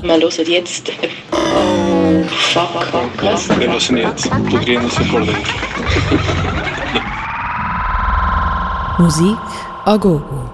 Wir hören jetzt... Oh, fuck, was? Wir hören jetzt Podridos e Forleiros. Musik a gogo.